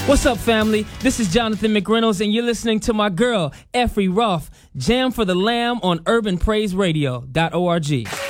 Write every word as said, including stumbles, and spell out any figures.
What's up, family? This is Jonathan McReynolds, and you're listening to my girl, Effie Roth, Jam for the Lamb on urban praise radio dot org.